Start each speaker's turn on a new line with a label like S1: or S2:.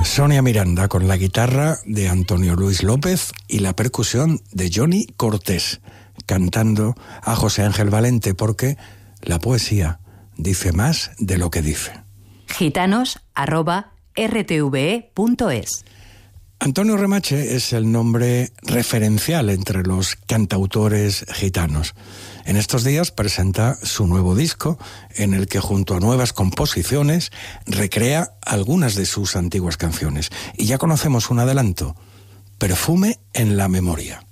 S1: Sonia Miranda con la guitarra de Antonio Luis López y la percusión de Johnny Cortés, cantando a José Ángel Valente, porque la poesía dice más de lo que dice.
S2: Gitanos@rtve.es.
S1: Antonio Remache es el nombre referencial entre los cantautores gitanos. En estos días presenta su nuevo disco, en el que junto a nuevas composiciones recrea algunas de sus antiguas canciones. Y ya conocemos un adelanto: Perfume en la memoria.